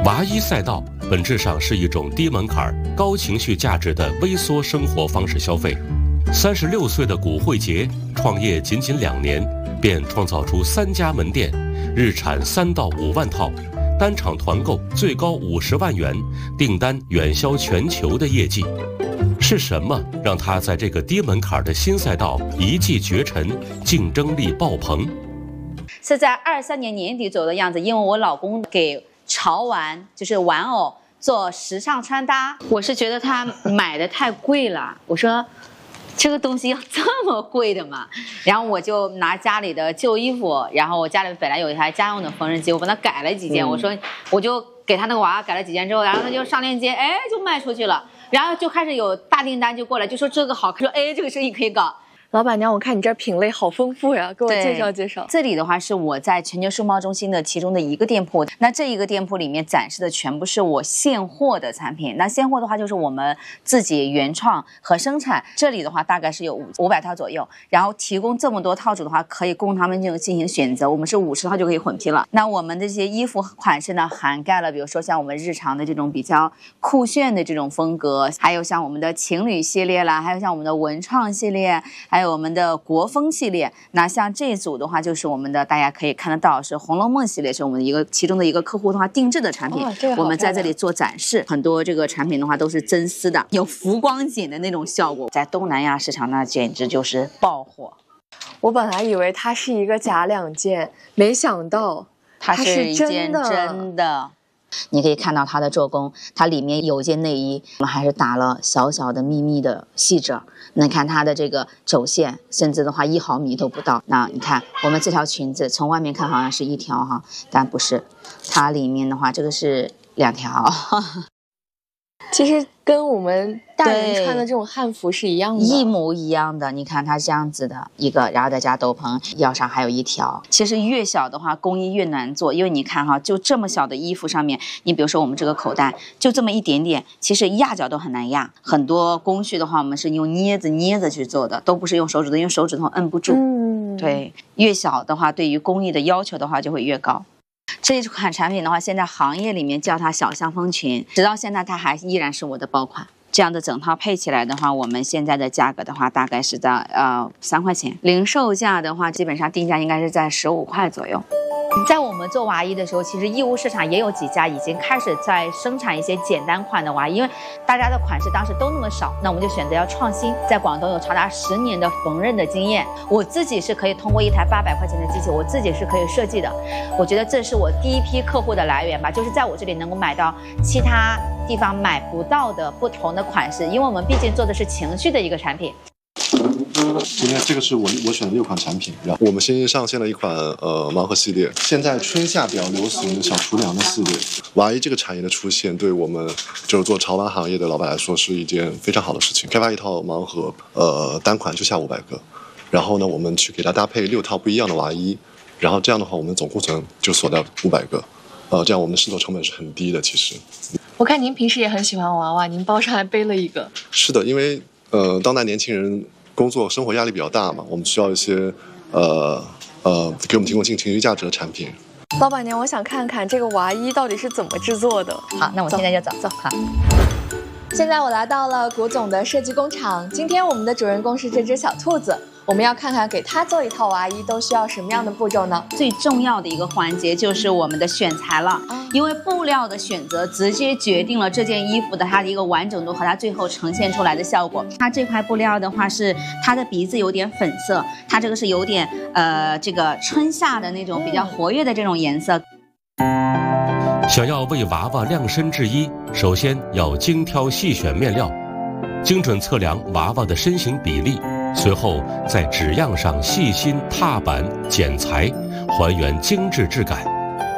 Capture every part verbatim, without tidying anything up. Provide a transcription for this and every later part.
娃衣赛道本质上是一种低门槛、高情绪价值的微缩生活方式消费。三十六岁的古慧杰创业仅仅两年，便创造出三家门店，日产三到五万套，单场团购最高五十万元，订单远销全球的业绩。是什么让他在这个低门槛的新赛道一骑绝尘，竞争力爆棚？ 是在二三年年底左右的样子，因为我老公给潮玩就是玩偶做时尚穿搭，我是觉得他买的太贵了，我说这个东西要这么贵的吗？然后我就拿家里的旧衣服，然后我家里本来有一台家用的缝纫机，我帮他改了几件，嗯、我说我就给他那个娃改了几件之后，然后他就上链接，哎，就卖出去了，然后就开始有大订单就过来，就说这个好，说哎这个生意可以搞。 老板娘，我看你这品类好丰富呀，给我介绍介绍。 这里的话是我在全球世贸中心的其中的一个店铺，那这一个店铺里面展示的全部是我现货的产品。那现货的话就是我们自己原创和生产，这里的话大概是有五五百套左右，然后提供这么多套组的话，可以供他们就进行选择。我们是五十套就可以混批了。那我们的这些衣服款式呢，涵盖了比如说像我们日常的这种比较酷炫的这种风格，还有像我们的情侣系列啦，还有像我们的文创系列。还有我们的国风系列，那像这一组的话，就是我们的大家可以看得到是《红楼梦》系列，是我们的一个其中的一个客户的话定制的产品，哦这个、我们在这里做展示。很多这个产品的话都是真丝的，有浮光锦的那种效果，在东南亚市场那简直就是爆火。 我本来以为它是一个假两件，没想到它是一件真的。你可以看到它的做工，它里面有一件内衣，我们还是打了小小的密密的细褶。你看它的这个肘线，甚至的话一毫米都不到。那你看我们这条裙子，从外面看好像是一条哈，但不是，它里面的话这个是两条。 其实跟我们大人穿的这种汉服是一样的， 一模一样的。你看它这样子的一个，然后再加斗篷，腰上还有一条。其实越小的话，工艺越难做，因为你看哈，就这么小的衣服上面，你比如说我们这个口袋就这么一点点，其实压脚都很难压。很多工序的话，我们是用镊子捏着去做的，都不是用手指头，用手指头摁不住。嗯，对，越小的话，对于工艺的要求的话就会越高。这一款产品的话，现在行业里面叫它小香风裙，直到现在它还依然是我的爆款。这样的整套配起来的话，我们现在的价格的话，大概是在呃三块钱，零售价的话，基本上定价应该是在十五块左右。在我们做娃衣的时候，其实义乌市场也有几家已经开始在生产一些简单款的娃衣，因为大家的款式当时都那么少，那我们就选择要创新。在广东有长达十年的缝纫的经验，我自己是可以通过一台八百块钱的机器，我自己是可以设计的。我觉得这是我第一批客户的来源吧，就是在我这里能够买到其他地方买不到的不同的款式，因为我们毕竟做的是情绪的一个产品。 今天这个是我我选的六款产品，然后我们新上线了一款呃盲盒系列，现在春夏比较流行的小厨娘的系列。娃衣这个产业的出现，对我们就是做潮玩行业的老板来说是一件非常好的事情。开发一套盲盒，呃，单款就下五百个，然后呢，我们去给它搭配六套不一样的娃衣，然后这样的话，我们总库存就锁掉五百个，呃，这样我们的试错成本是很低的。其实， 我看您平时也很喜欢娃娃，您包上还背了一个。 是的，因为呃，当代年轻人工作生活压力比较大嘛，我们需要一些呃呃给我们提供情绪价值的产品。 老板娘，我想看看这个娃衣到底是怎么制作的。 好，那我现在就走走好。 现在我来到了古总的设计工厂，今天我们的主人公是这只小兔子。我们要看看给它做一套娃衣都需要什么样的步骤呢？ 最重要的一个环节就是我们的选材了，因为布料的选择直接决定了这件衣服的它的一个完整度和它最后呈现出来的效果。它这块布料的话是它的鼻子有点粉色，它这个是有点呃这个春夏的那种比较活跃的这种颜色。 想要为娃娃量身制衣，首先要精挑细选面料，精准测量娃娃的身形比例，随后在纸样上细心踏板剪裁，还原精致质感。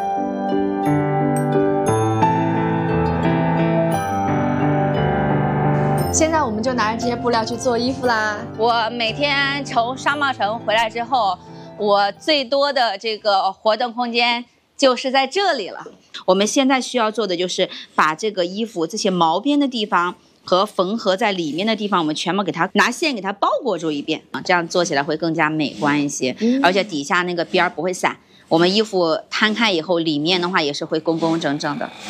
现在我们就拿着这些布料去做衣服啦。 我每天从商贸城回来之后，我最多的这个活动空间就是在这里了。我们现在需要做的就是把这个衣服这些毛边的地方和缝合在里面的地方，我们全部给它拿线给它包裹住一遍啊，这样做起来会更加美观一些，嗯、而且底下那个边儿不会散。我们衣服摊开以后，里面的话也是会工工整整的。